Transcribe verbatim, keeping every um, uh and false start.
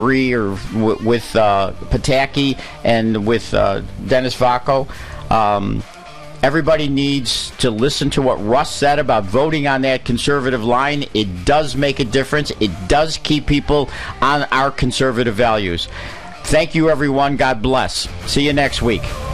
or w- with uh, Pataki and with uh, Dennis Vacco. Um, everybody needs to listen to what Russ said about voting on that conservative line. It does make a difference. It does keep people on our conservative values. Thank you, everyone. God bless. See you next week.